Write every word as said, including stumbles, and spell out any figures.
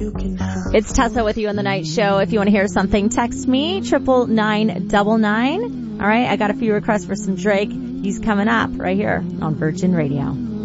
It's Tessa with you on the night show. If you want to hear something, text me, triple nine double nine. All right, I got a few requests for some Drake. He's coming up right here on Virgin Radio.